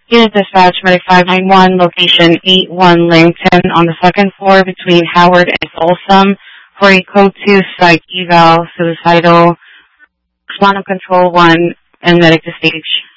Unit dispatch, Medic 591, location 81 Langton on the second floor between Howard and Folsom for a code 2 psych eval, suicidal, respond on control 1, and medic to stage.